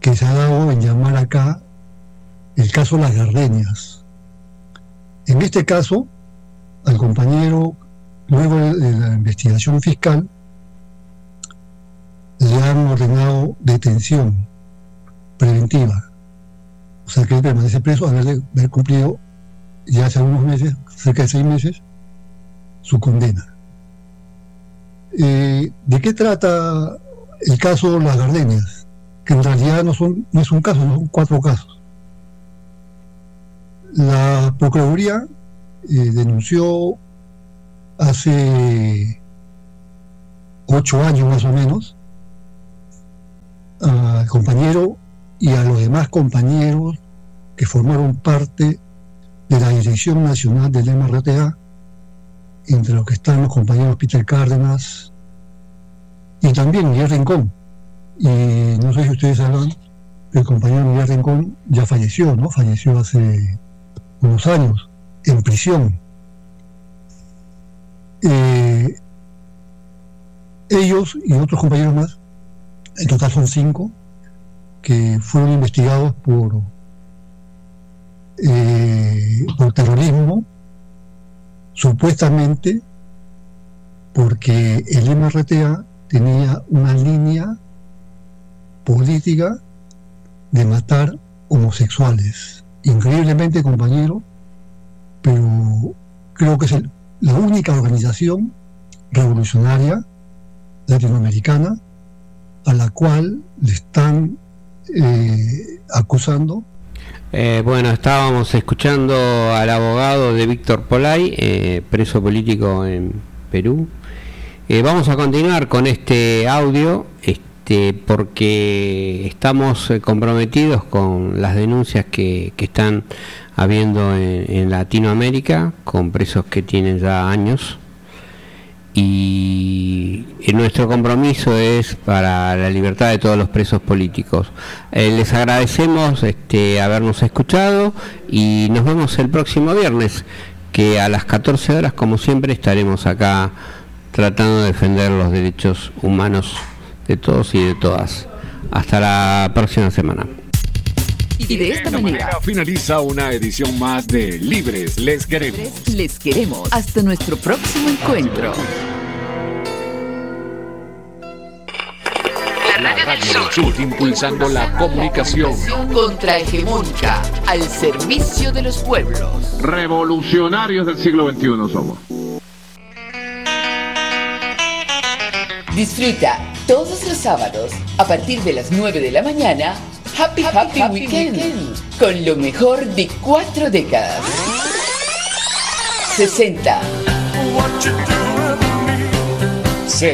que se ha dado en llamar acá el caso Las Gardenias. En este caso, al compañero, luego de la investigación fiscal, le han ordenado detención preventiva. O sea que él permanece preso a haber cumplido ya hace algunos meses, cerca de 6 meses, su condena. ¿De qué trata el caso Las Gardenias? Que en realidad no es un caso, no son 4 casos. La Procuraduría denunció hace 8 años más o menos al compañero y a los demás compañeros que formaron parte de la Dirección Nacional del MRTA, entre los que están los compañeros Peter Cárdenas y también Miguel Rincón. Y no sé si ustedes saben, el compañero Miguel Rincón ya falleció, ¿no? Falleció hace unos años, en prisión. Ellos y otros compañeros más, en total son 5, que fueron investigados por terrorismo, supuestamente porque el MRTA tenía una línea política de matar homosexuales. Increíblemente, compañero, pero creo que es la única organización revolucionaria latinoamericana a la cual le están acusando. Bueno, estábamos escuchando al abogado de Víctor Polay, preso político en Perú. Vamos a continuar con este audio, porque estamos comprometidos con las denuncias que están habiendo en Latinoamérica, con presos que tienen ya años, y nuestro compromiso es para la libertad de todos los presos políticos. Les agradecemos habernos escuchado y nos vemos el próximo viernes, que a las 14 horas, como siempre, estaremos acá tratando de defender los derechos humanos de todos y de todas. Hasta la próxima semana. Y de esta manera finaliza una edición más de Libres Les Queremos. Les queremos. Hasta nuestro próximo encuentro. La Radio del Sur, impulsando la comunicación Contrahegemónica, al servicio de los pueblos. Revolucionarios del siglo XXI somos. Disfruta todos los sábados a partir de las 9 de la mañana Happy Weekend con lo mejor de 4 décadas. 60